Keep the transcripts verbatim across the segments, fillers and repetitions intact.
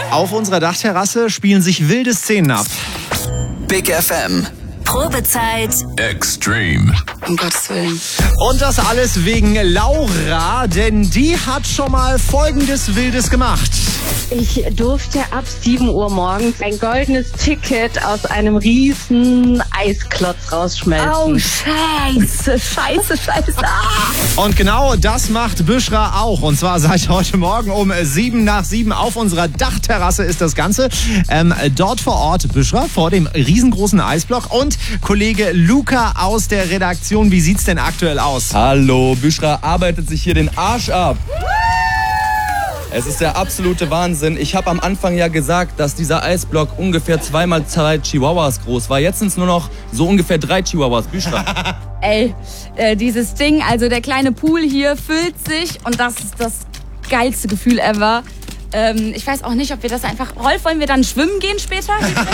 Auf unserer Dachterrasse spielen sich wilde Szenen ab. Big F M. Probezeit Extreme. Um Gottes Willen. Und das alles wegen Laura, denn die hat schon mal Folgendes Wildes gemacht. Ich durfte ab sieben Uhr morgens ein goldenes Ticket aus einem riesen Eisklotz rausschmelzen. Oh, scheiße, scheiße, scheiße. Ah. Und genau das macht Büschra auch. Und zwar seit heute Morgen um sieben nach sieben auf unserer Dachterrasse ist das Ganze. Ähm, dort vor Ort Büschra vor dem riesengroßen Eisblock und Kollege Luca aus der Redaktion. Wie sieht's denn aktuell aus? Hallo, Büschra arbeitet sich hier den Arsch ab. Es ist der absolute Wahnsinn. Ich habe am Anfang ja gesagt, dass dieser Eisblock ungefähr zweimal zwei Chihuahuas groß war. Jetzt sind es nur noch so ungefähr drei Chihuahuas. Büschra. Ey, äh, dieses Ding, also der kleine Pool hier füllt sich und das ist das geilste Gefühl ever. Ähm, ich weiß auch nicht, ob wir das einfach... Rolf, wollen wir dann schwimmen gehen später?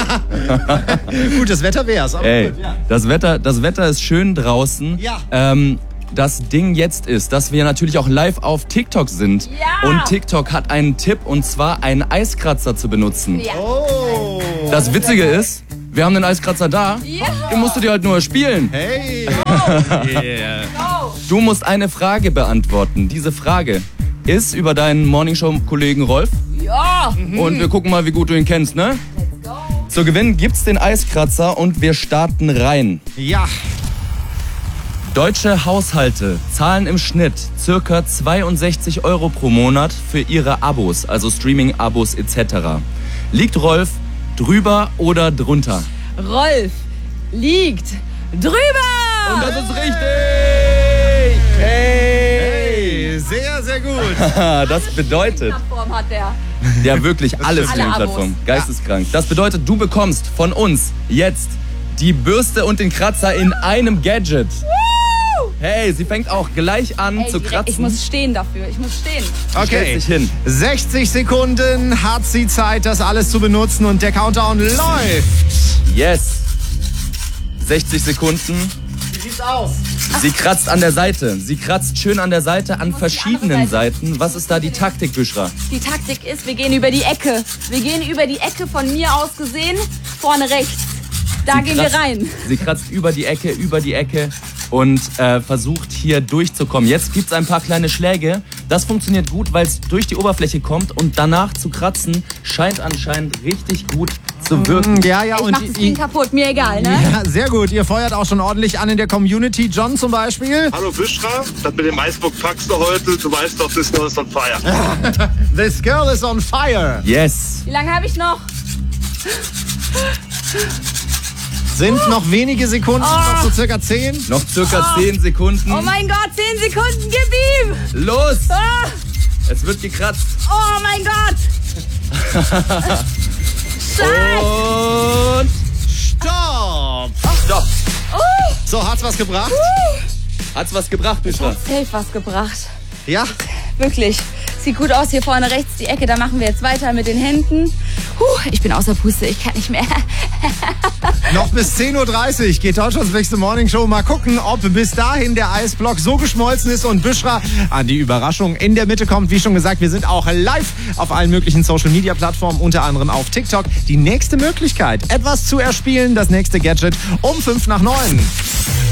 Gutes Wetter wär's. Aber Ey, gut, ja. das Wetter, das Wetter ist schön draußen. Ja. Ähm, Das Ding jetzt ist, dass wir natürlich auch live auf TikTok sind. Ja. Und TikTok hat einen Tipp, und zwar einen Eiskratzer zu benutzen. Ja. Oh. Das Witzige ist, wir haben den Eiskratzer da. Ja. Den musst du dir halt nur spielen. Hey. Yeah. Du musst eine Frage beantworten. Diese Frage ist über deinen Morningshow-Kollegen Rolf. Ja. Und wir gucken mal, wie gut du ihn kennst, ne? Let's go. Zu gewinnen gibt's den Eiskratzer und wir starten rein. Ja. Deutsche Haushalte zahlen im Schnitt circa zweiundsechzig Euro pro Monat für ihre Abos, also Streaming-Abos et cetera. Liegt Rolf drüber oder drunter? Rolf liegt drüber. Und das ist richtig! Hey! Hey, sehr, sehr gut. Das bedeutet, Plattform hat der. ja wirklich alle Alle Streaming-Plattformen, Abos. geisteskrank. Das bedeutet, du bekommst von uns jetzt die Bürste und den Kratzer in einem Gadget. Hey, sie fängt auch gleich an Ey, zu direkt, kratzen. ich muss stehen dafür, ich muss stehen. Okay. Stellt sich hin. sechzig Sekunden hat sie Zeit, das alles zu benutzen und der Countdown läuft. Yes. sechzig Sekunden. Wie sieht's aus? Sie kratzt an der Seite. Sie kratzt schön an der Seite an muss die verschiedenen andere Seite. Seiten. Was ist da die Taktik, Büschra? Die Taktik ist, wir gehen über die Ecke. Wir gehen über die Ecke, von mir aus gesehen, vorne rechts. Da Sie gehen kratzt- wir rein. Sie kratzt über die Ecke, über die Ecke und äh, versucht hier durchzukommen. Jetzt gibt es ein paar kleine Schläge. Das funktioniert gut, weil es durch die Oberfläche kommt und danach zu kratzen scheint anscheinend richtig gut zu wirken. Ja, ja, Ich und mach das Ding kaputt, mir egal, ne? ja, sehr gut. Ihr feuert auch schon ordentlich an in der Community. John zum Beispiel. Hallo Büschra, das mit dem Eisbock packst du heute, du weißt doch, this girl is on fire. This girl is on fire. Yes. Wie lange habe ich noch? Sind noch wenige Sekunden, noch so circa zehn. Noch circa zehn Sekunden. Oh mein Gott, zehn Sekunden, gib ihm! Los! Ah, Es wird gekratzt. oh mein Gott! Scheiße! Und Stopp. stopp. So, hat's was gebracht? Hat's was gebracht, Büschra? Safe was gebracht. Ja. Wirklich. Sieht gut aus, hier vorne rechts die Ecke, da machen wir jetzt weiter mit den Händen. Puh, ich bin außer Puste, ich kann nicht mehr. Noch bis zehn Uhr dreißig geht Deutschlands nächste Morningshow. Mal gucken, ob bis dahin der Eisblock so geschmolzen ist und Büschra an die Überraschung in der Mitte kommt. Wie schon gesagt, wir sind auch live auf allen möglichen Social-Media-Plattformen, unter anderem auf TikTok. Die nächste Möglichkeit, etwas zu erspielen, das nächste Gadget um fünf nach neun.